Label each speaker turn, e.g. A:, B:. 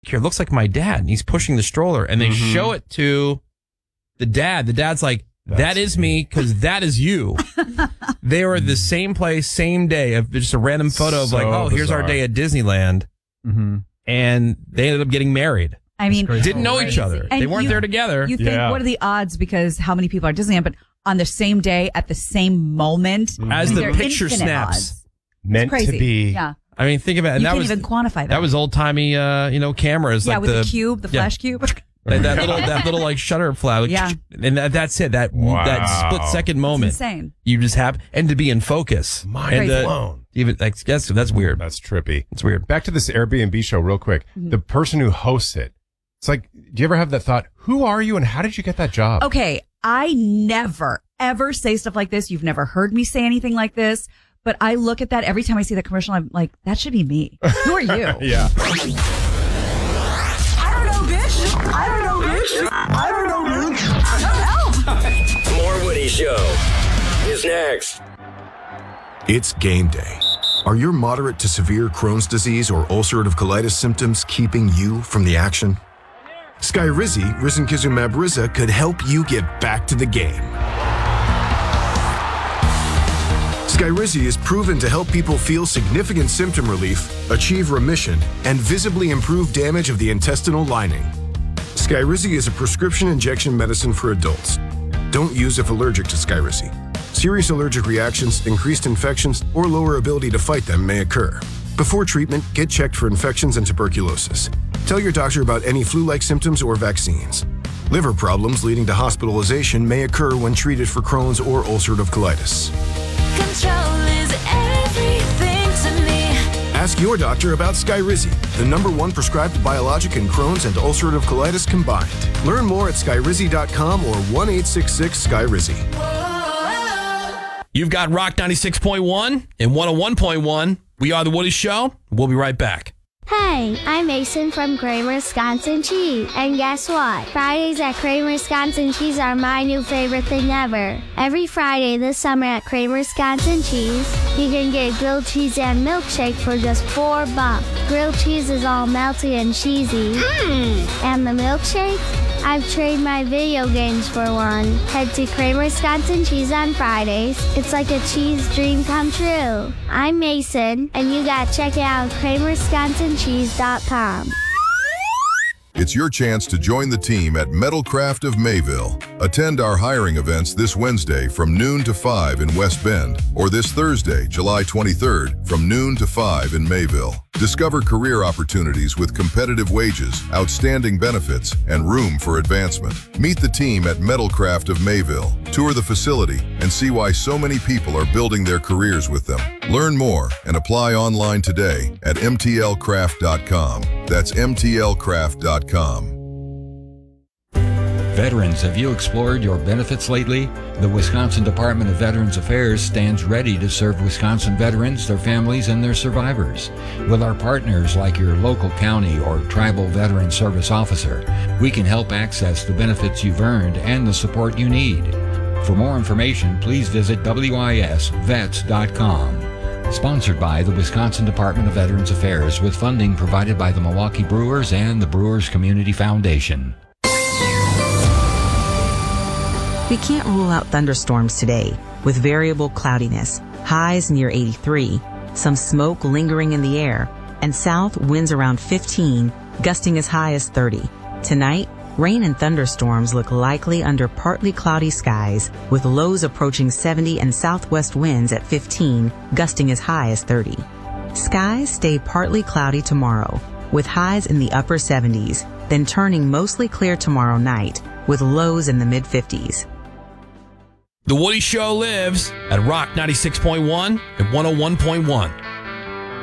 A: here, it looks like my dad. And he's pushing the stroller. And they show it to the dad. The dad's like, that is me because that is you. They were at the same place, same day. Of just a random photo of here's our day at Disneyland. And they ended up getting married.
B: I mean,
A: didn't know each other. And they weren't there together.
B: You think, what are the odds? Because how many people are at Disneyland, but on the same day at the same moment,
A: as the picture snaps,
B: odds.
C: Meant to be.
B: Yeah.
A: I mean, think about it.
B: You can't even quantify that.
A: That was old timey, cameras.
B: Yeah,
A: like
B: with the cube, the flash cube.
A: that little like shutter flag.
B: Yeah.
A: And that's it. That split second moment.
B: It's insane.
A: You just have, and to be in focus.
C: Mind blown.
A: Even that's weird.
C: That's trippy.
A: It's weird.
C: Back to this Airbnb show real quick. The person who hosts it, it's like, do you ever have that thought, who are you and how did you get that job?
B: Okay. I never, ever say stuff like this. You've never heard me say anything like this. But I look at that every time I see that commercial. I'm like, that should be me. Who are you?
C: Yeah.
D: I don't know, bitch. I don't know, bitch. I don't know, bitch. Help.
E: More Woody Show is next.
F: It's game day. Are your moderate to severe Crohn's disease or ulcerative colitis symptoms keeping you from the action? Skyrizi, risankizumab Riza, could help you get back to the game. Skyrizi is proven to help people feel significant symptom relief, achieve remission, and visibly improve damage of the intestinal lining. Skyrizi is a prescription injection medicine for adults. Don't use if allergic to Skyrizi. Serious allergic reactions, increased infections, or lower ability to fight them may occur. Before treatment, get checked for infections and tuberculosis. Tell your doctor about any flu-like symptoms or vaccines. Liver problems leading to hospitalization may occur when treated for Crohn's or ulcerative colitis.
G: Control is everything to me.
F: Ask your doctor about Skyrizi, the #1 prescribed biologic in Crohn's and ulcerative colitis combined. Learn more at skyrizi.com or 1-866-SKYRIZI.
A: You've got Rock 96.1 and 101.1. We are The Woody Show. We'll be right back.
H: Hey, I'm Mason from Kramer Wisconsin Cheese. And guess what? Fridays at Kramer Wisconsin Cheese are my new favorite thing ever. Every Friday this summer at Kramer Wisconsin Cheese, you can get grilled cheese and milkshake for just $4. Grilled cheese is all melty and cheesy. And the milkshake? I've traded my video games for one. Head to Kramer Wisconsin Cheese on Fridays. It's like a cheese dream come true. I'm Mason, and you gotta check it out at KramerWisconsinCheese.com.
I: It's your chance to join the team at Metalcraft of Mayville. Attend our hiring events this Wednesday from noon to 5 in West Bend, or this Thursday, July 23rd, from noon to 5 in Mayville. Discover career opportunities with competitive wages, outstanding benefits, and room for advancement. Meet the team at Metalcraft of Mayville. Tour the facility and see why so many people are building their careers with them. Learn more and apply online today at mtlcraft.com. That's mtlcraft.com.
J: Veterans, have you explored your benefits lately? The Wisconsin Department of Veterans Affairs stands ready to serve Wisconsin veterans, their families, and their survivors. With our partners like your local county or tribal veteran service officer, we can help access the benefits you've earned and the support you need. For more information, please visit wisvets.com. Sponsored by the Wisconsin Department of Veterans Affairs with funding provided by the Milwaukee Brewers and the Brewers Community Foundation.
K: We can't rule out thunderstorms today, with variable cloudiness, highs near 83, some smoke lingering in the air, and south winds around 15, gusting as high as 30. Tonight, rain and thunderstorms look likely under partly cloudy skies, with lows approaching 70 and southwest winds at 15, gusting as high as 30. Skies stay partly cloudy tomorrow, with highs in the upper 70s, then turning mostly clear tomorrow night, with lows in the mid-50s.
A: The Woody Show lives at Rock 96.1 and 101.1.